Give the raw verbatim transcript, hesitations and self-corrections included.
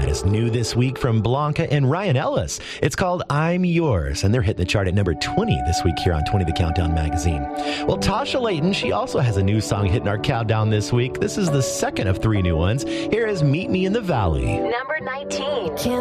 right, it's new this week from Blanca and Ryan Ellis. It's called I'm Yours, and they're hitting the chart at number twenty this week here on twenty The Countdown magazine. Well, Tasha Layton, she also has a new song hitting our countdown this week. This is the second of three new ones. Here is Meet Me in the Valley. Number nineteen.